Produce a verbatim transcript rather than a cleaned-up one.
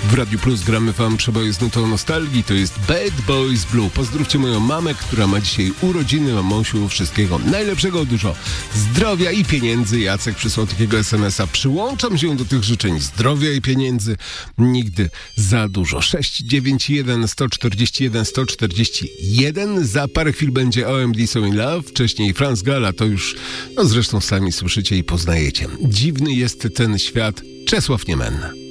W Radiu Plus gramy wam przeboje z nutą nostalgii. To jest Bad Boys Blue. Pozdrówcie moją mamę, która ma dzisiaj urodziny. Mamusiu, wszystkiego najlepszego, dużo zdrowia i pieniędzy. Jacek przysłał takiego es em es a. Przyłączam się do tych życzeń. Zdrowia i pieniędzy. Nigdy za dużo. sześć dziewięć jeden sto czterdzieści jeden sto czterdzieści jeden. Za parę chwil będzie O M D So In Love. Wcześniej Franz Gala. To już, no zresztą sami słyszycie i poznajecie. Dziwny jest ten świat. Czesław Niemen.